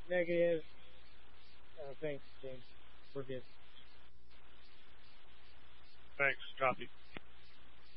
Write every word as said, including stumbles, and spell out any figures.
Negative. Uh, thanks, James. We're good. Thanks. Copy.